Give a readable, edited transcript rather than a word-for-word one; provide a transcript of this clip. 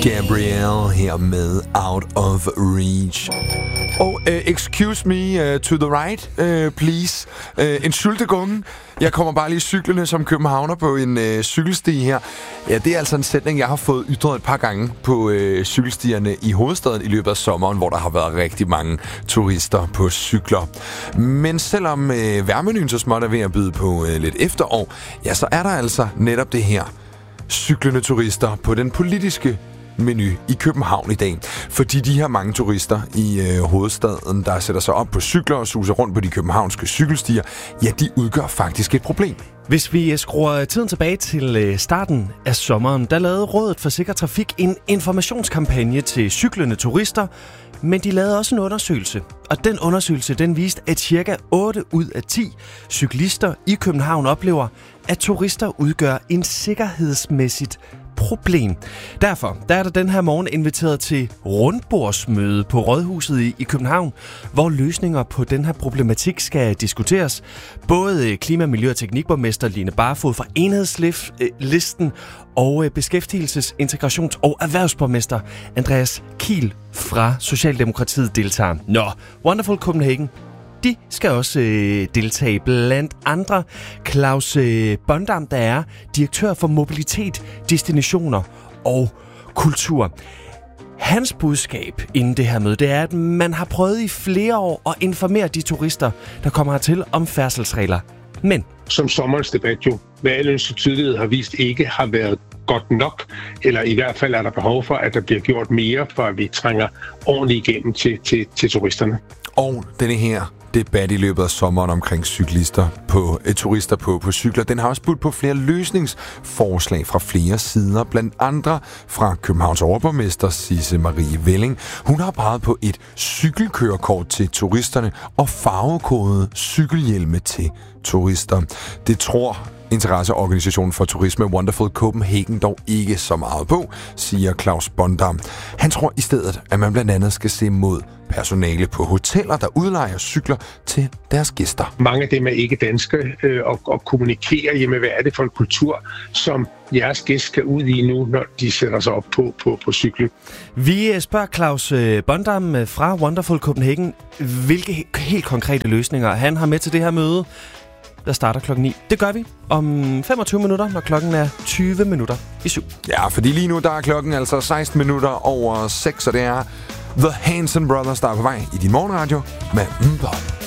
Gabrielle her med Out of Reach. Excuse me to the right, please. Entschuldigung. Jeg kommer bare lige cyklerne som københavner på en cykelsti her. Ja, det er altså en sætning, jeg har fået ytret et par gange på cykelstierne i hovedstaden i løbet af sommeren, hvor der har været rigtig mange turister på cykler. Men selvom vejrmenuen så småt er ved at byde på lidt efterår, ja, så er der altså netop det her. Cyklende turister på den politiske menu i København i dag. Fordi de her mange turister i hovedstaden, der sætter sig op på cykler og suser rundt på de københavnske cykelstier, ja, de udgør faktisk et problem. Hvis vi skruer tiden tilbage til starten af sommeren, der lavede Rådet for Sikker Trafik en informationskampagne til cyklende turister, men de lavede også en undersøgelse. Og den undersøgelse, den viste, at ca. 8 ud af 10 cyklister i København oplever, at turister udgør en sikkerhedsmæssigt problem. Derfor der er der den her morgen inviteret til rundbordsmøde på Rådhuset i København, hvor løsninger på den her problematik skal diskuteres. Både klima-, miljø- og teknikborgmester Line Barfod fra Enhedslisten og beskæftigelses-, integrations- og erhvervsborgmester Andreas Kiel fra Socialdemokratiet deltager. Nå, Wonderful Copenhagen, de skal også deltage, blandt andre Klaus Bondam, der er direktør for mobilitet, destinationer og kultur. Hans budskab inden det her møde, det er, at man har prøvet i flere år at informere de turister, der kommer hertil, om færdselsregler. Men som sommerens debat jo med al ønskelig tydelighed har vist ikke har været godt nok, eller i hvert fald er der behov for, at der bliver gjort mere, for at vi trænger ordentligt igennem til turisterne. Og denne her debat i løbet af sommeren omkring turister på cykler, den har også budt på flere løsningsforslag fra flere sider, blandt andre fra Københavns overborgmester Sisse Marie Velling. Hun har peget på et cykelkørekort til turisterne og farvekodede cykelhjelme til turister. Det tror interesseorganisationen for turisme Wonderful Copenhagen dog ikke så meget på, siger Klaus Bondam. Han tror i stedet, at man blandt andet skal se mod personale på hoteller, der udlejer cykler til deres gæster. Mange af dem er ikke danske og kommunikerer hjemme, hvad er det for en kultur, som jeres gæst skal ud i nu, når de sætter sig op på cyklen. Vi spørger Klaus Bondam fra Wonderful Copenhagen, hvilke helt konkrete løsninger han har med til det her møde, der starter klokken 9. Det gør vi om 25 minutter, når klokken er 20 minutter i 7. Ja, fordi lige nu der er klokken altså 16 minutter over 6, og det er The Hanson Brothers, der er på vej i din morgenradio med Mbop.